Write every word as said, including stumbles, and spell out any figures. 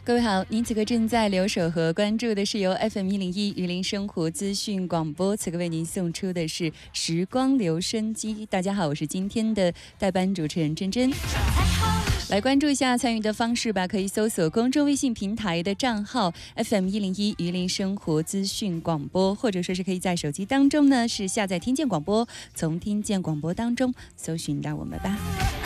各位好，您此刻正在留守和关注的是由 F M 一零一榆林生活资讯广播，此刻为您送出的是时光留声机。大家好，我是今天的代班主持人珍珍。来关注一下参与的方式吧，可以搜索公众微信平台的账号 F M 一零一榆林生活资讯广播，或者说是可以在手机当中呢是下载听见广播，从听见广播当中搜寻到我们吧。